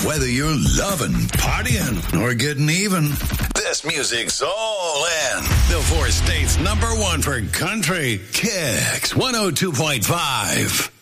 Whether you're loving, partying, or getting even, this music's all in. The four states #1 for country, Kicks 102.5.